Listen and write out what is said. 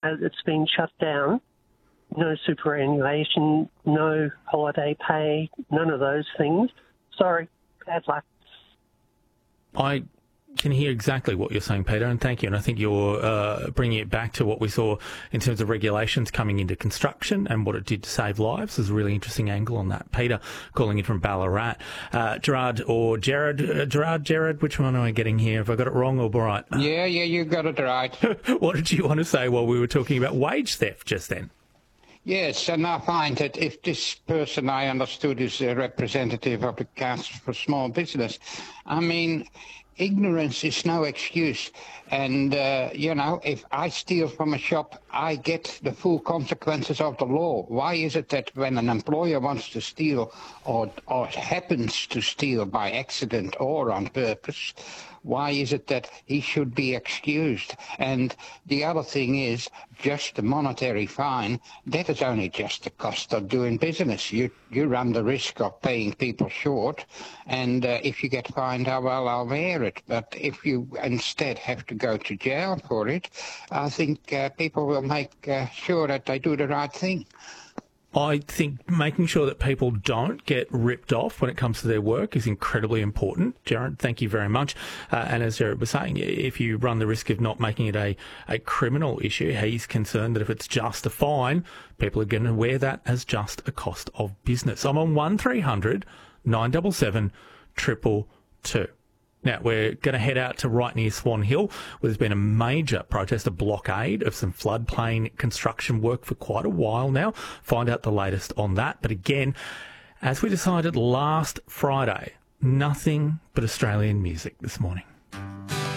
it's been shut down. No superannuation, no holiday pay, none of those things. Sorry, bad luck. I can hear exactly what you're saying, Peter, and thank you. And I think you're bringing it back to what we saw in terms of regulations coming into construction and what it did to save lives. There's a really interesting angle on that. Peter calling in from Ballarat. Gerard or Jared? Jared, which one am I getting here? Have I got it wrong or right? Yeah, you got it right. What did you want to say while we were talking about wage theft just then? Yes, and I find that if this person I understood is a representative of the Council for Small Business, I mean, ignorance is no excuse. And, if I steal from a shop, I get the full consequences of the law. Why is it that when an employer wants to steal or happens to steal by accident or on purpose, why is it that he should be excused? And the other thing is, just the monetary fine, that is only just the cost of doing business. You run the risk of paying people short, and if you get fined, oh, well, I'll bear it. But if you instead have to go to jail for it, I think people will make sure that they do the right thing. I think making sure that people don't get ripped off when it comes to their work is incredibly important. Jared, thank you very much. And as Jared was saying, if you run the risk of not making it a criminal issue, he's concerned that if it's just a fine, people are going to wear that as just a cost of business. I'm on 1300 977 222. Now, we're going to head out to right near Swan Hill, where there's been a major protest, a blockade of some floodplain construction work for quite a while now. Find out the latest on that. But again, as we decided last Friday, nothing but Australian music this morning.